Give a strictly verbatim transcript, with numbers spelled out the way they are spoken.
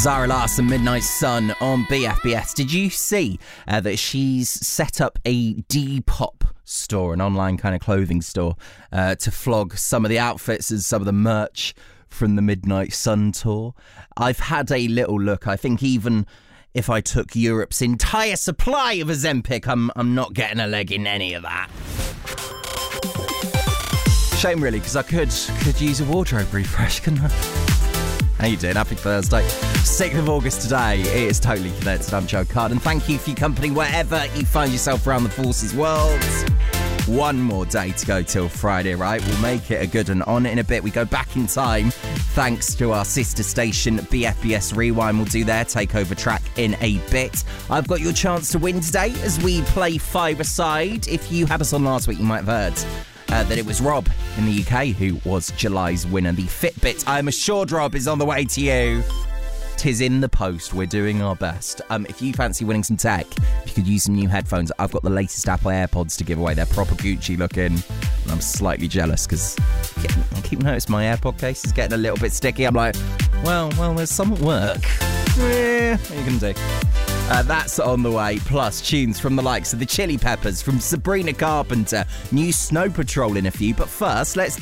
Zara Larsson, Midnight Sun on B F B S. Did you see uh, that she's set up a Depop store, an online kind of clothing store, uh, to flog some of the outfits and some of the merch from the Midnight Sun tour? I've had a little look. I think even if I took Europe's entire supply of Ozempic, I'm, I'm not getting a leg in any of that. Shame, really, because I could could use a wardrobe refresh, couldn't I? How you doing? Happy Thursday. sixth of August today. It is Totally Connected. I'm Joe Card, and thank you for your company wherever you find yourself around the forces world. One more day to go till Friday, right? We'll make it a good one. On in a bit, we go back in time thanks to our sister station, B F B S Rewind. We'll do their takeover track in a bit. I've got your chance to win today as we play five-a-side. If you had us on last week, you might have heard Uh, that it was Rob in the U K who was July's winner. The Fitbit, I'm assured, Rob, is on the way to you. Tis in the post. We're doing our best. Um, if you fancy winning some tech, if you could use some new headphones, I've got the latest Apple AirPods to give away. They're proper Gucci looking, and I'm slightly jealous because I keep noticing my AirPod case is getting a little bit sticky. I'm like, well, well, there's some at work. Yeah, what are you going to do? Uh, that's on the way, plus tunes from the likes of the Chili Peppers, from Sabrina Carpenter, new Snow Patrol in a few. But first, let's